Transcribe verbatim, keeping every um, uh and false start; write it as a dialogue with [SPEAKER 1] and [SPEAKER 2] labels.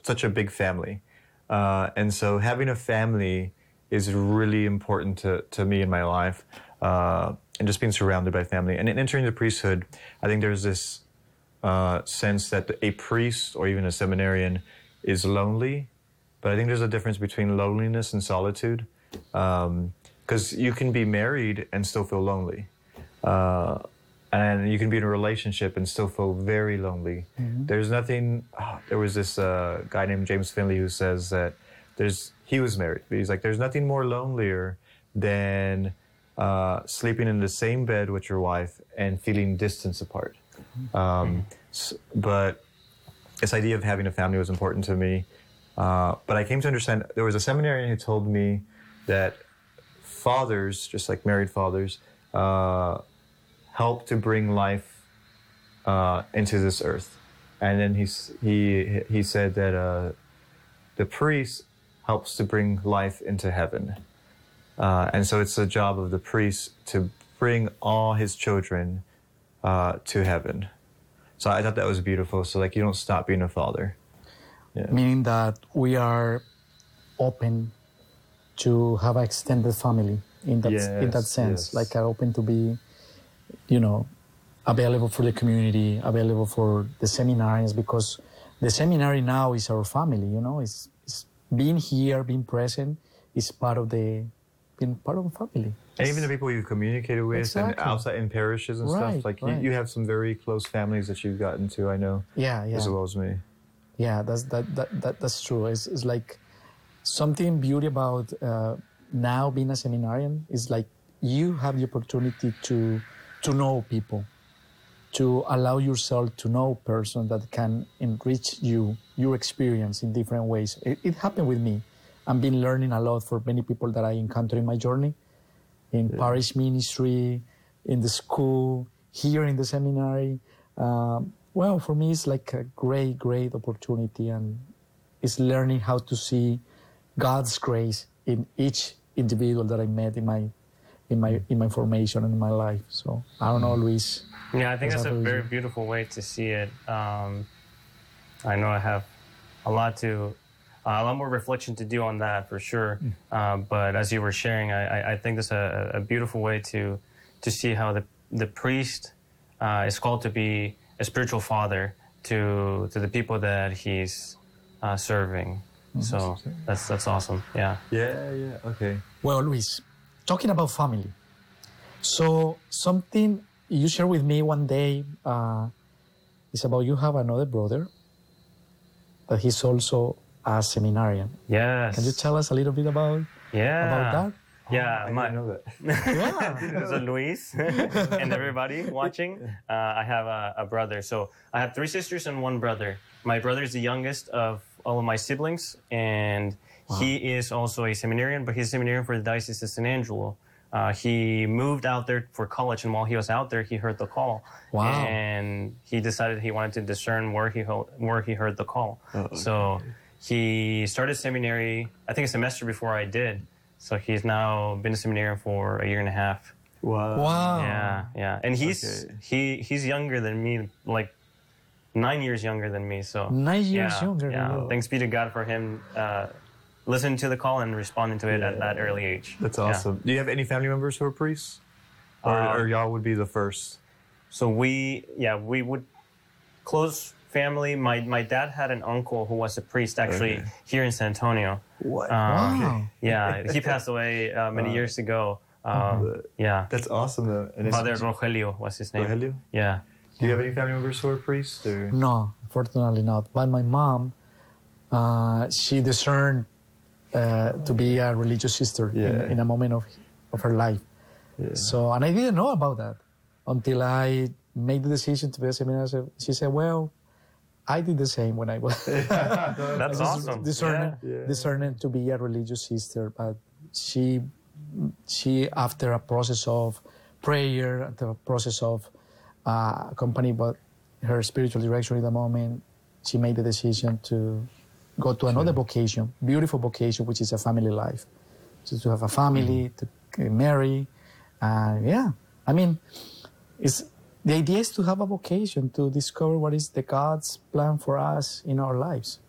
[SPEAKER 1] such a big family. Uh, and so having a family is really important to, to me in my life, uh, and just being surrounded by family. And in entering the priesthood, I think there's this uh, sense that a priest or even a seminarian is lonely, but I think there's a difference between loneliness and solitude, because um, you can be married and still feel lonely. Uh, and you can be in a relationship and still feel very lonely. Mm-hmm. There's nothing, oh, there was this uh, guy named James Finley who says that there's, he was married, but he's like, there's nothing more lonelier than uh, sleeping in the same bed with your wife and feeling distance apart. Mm-hmm. Um, so, but this idea of having a family was important to me. Uh, but I came to understand, there was a seminarian who told me that fathers, just like married fathers, uh, help to bring life uh, into this earth. And then he, he, he said that uh, the priest helps to bring life into heaven. Uh, and so it's the job of the priest to bring all his children uh, to heaven. So I thought that was beautiful. So like you don't stop being a father. Yeah.
[SPEAKER 2] Meaning that we are open to have an extended family in that, yes, in that sense. Yes. Like are open to be, you know, available for the community, available for the seminarians, because the seminary now is our family, you know, it's, it's being here, being present is part of the, being part of the family.
[SPEAKER 1] And even the people you communicated with, exactly, and outside in parishes and
[SPEAKER 2] right,
[SPEAKER 1] stuff, like
[SPEAKER 2] right.
[SPEAKER 1] you, you have some very close families that you've gotten to, I know,
[SPEAKER 2] yeah, yeah.
[SPEAKER 1] as well as me.
[SPEAKER 2] Yeah, that's, that, that, that, that's true. It's, it's like something beauty about uh, now being a seminarian is like you have the opportunity to to know people, to allow yourself to know a person that can enrich you, your experience in different ways. It, it happened with me. I've been learning a lot for many people that I encounter in my journey, in yeah. parish ministry, in the school, here in the seminary. Um, well, for me, it's like a great, great opportunity, and it's learning how to see God's grace in each individual that I met in my in my in my formation and in my life. So I don't know, Luis.
[SPEAKER 3] Yeah, I think that's a very beautiful way to see it. Um, I know I have a lot to, uh, a lot more reflection to do on that for sure. Uh, but as you were sharing, I, I think that's a, a beautiful way to to see how the the priest uh, is called to be a spiritual father to to the people that he's uh, serving. Mm-hmm. So that's that's awesome. Yeah.
[SPEAKER 1] Yeah. Yeah. Okay.
[SPEAKER 2] Well, Luis, talking about family. So something you shared with me one day uh, is about you have another brother that he's also a seminarian.
[SPEAKER 3] Yes.
[SPEAKER 2] Can you tell us a little bit about
[SPEAKER 3] yeah
[SPEAKER 2] about that?
[SPEAKER 3] Yeah,
[SPEAKER 1] oh, I
[SPEAKER 3] my,
[SPEAKER 1] didn't know that.
[SPEAKER 2] Yeah.
[SPEAKER 3] So Luis and everybody watching, uh, I have a, a brother. So I have three sisters and one brother. My brother is the youngest of all of my siblings, and wow. he is also a seminarian, but he's a seminarian for the Diocese of San Angelo. Uh, he moved out there for college, and while he was out there, he heard the call.
[SPEAKER 2] Wow.
[SPEAKER 3] And he decided he wanted to discern where he, ho- where he heard the call.
[SPEAKER 1] Oh, okay.
[SPEAKER 3] So he started seminary, I think a semester before I did. So he's now been a seminarian for a year and a half.
[SPEAKER 1] Wow.
[SPEAKER 2] Wow.
[SPEAKER 3] Yeah, yeah. And he's okay. he he's younger than me, like nine years younger than me. So
[SPEAKER 2] nine years
[SPEAKER 3] yeah,
[SPEAKER 2] younger
[SPEAKER 3] yeah.
[SPEAKER 2] than you.
[SPEAKER 3] Thanks be to God for him uh, listening to the call and responding to it yeah. at that early age.
[SPEAKER 1] That's awesome. Yeah. Do you have any family members who are priests? Or, um, or y'all would be the first?
[SPEAKER 3] So we, yeah, we would close family. My my dad had an uncle who was a priest actually okay. here in San Antonio.
[SPEAKER 1] What?
[SPEAKER 3] Um,
[SPEAKER 2] wow.
[SPEAKER 3] Yeah, he passed away uh, many uh, years ago. Um, mm-hmm. Yeah.
[SPEAKER 1] That's awesome though. And
[SPEAKER 3] Father Rogelio was his name.
[SPEAKER 1] Rogelio?
[SPEAKER 3] Yeah.
[SPEAKER 1] Do you have any family members who are priests? Or?
[SPEAKER 2] No, fortunately not. But my mom, uh, she discerned uh, to be a religious sister
[SPEAKER 1] yeah.
[SPEAKER 2] in, in a moment of of her life. Yeah. So, and I didn't know about that until I made the decision to be a seminarian. She said, well, I did the same when I was.
[SPEAKER 3] That's awesome.
[SPEAKER 2] Discerning,
[SPEAKER 1] yeah. Yeah.
[SPEAKER 2] discerning to be a religious sister, but she, she after a process of prayer, after a process of uh, accompanied by her spiritual direction in the moment, she made the decision to go to another sure. vocation, beautiful vocation, which is a family life. So to have a family, mm. to marry, uh, yeah. I mean, it's. The idea is to have a vocation, to discover what is the God's plan for us in our lives.